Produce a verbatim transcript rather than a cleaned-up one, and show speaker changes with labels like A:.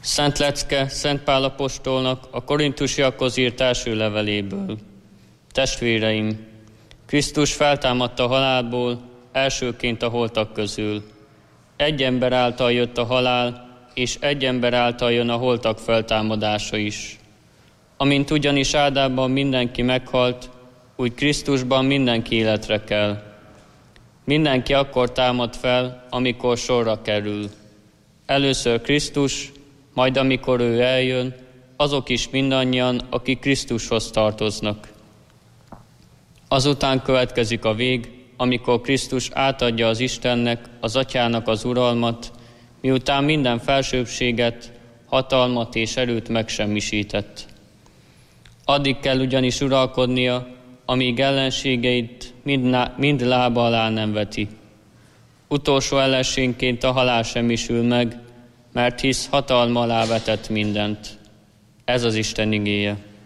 A: Szent lecke Szent Pál apostolnak a korintusiakhoz írt első leveléből. Testvéreim, Krisztus feltámadt a halálból elsőként a holtak közül. Egy ember által jött a halál, és egy ember által jön a holtak feltámadása is. Amint ugyanis Ádámban mindenki meghalt, úgy Krisztusban mindenki életre kell. Mindenki akkor támad fel, amikor sorra kerül. Először Krisztus, majd amikor ő eljön, azok is mindannyian, akik Krisztushoz tartoznak. Azután következik a vég, amikor Krisztus átadja az Istennek, az Atyának az uralmat, miután minden felsőbbséget, hatalmat és erőt megsemmisített. Addig kell ugyanis uralkodnia, amíg ellenségeit mind, mind lába alá nem veti. Utolsó ellenségként a halál semmisül meg, mert hisz hatalma alá vetett mindent. Ez az Isten igéje.